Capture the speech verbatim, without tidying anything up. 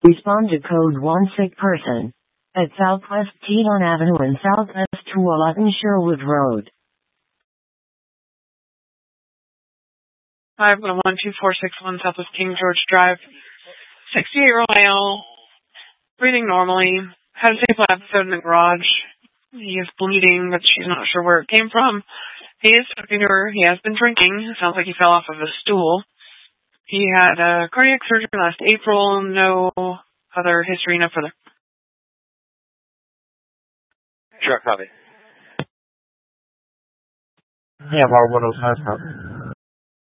Respond to code one sick person. At Southwest Teton Avenue and Southwest Tualatin Sherwood Road. five one one two four six one Southwest King George Drive. sixty-eight-year-old male, breathing normally, had a simple episode in the garage. He is bleeding, but she's not sure where it came from. He is talking to her. He has been drinking. It sounds like he fell off of a stool. He had a cardiac surgery last April. No other history, no further. Sure, copy. Yeah, bar one oh five, copy.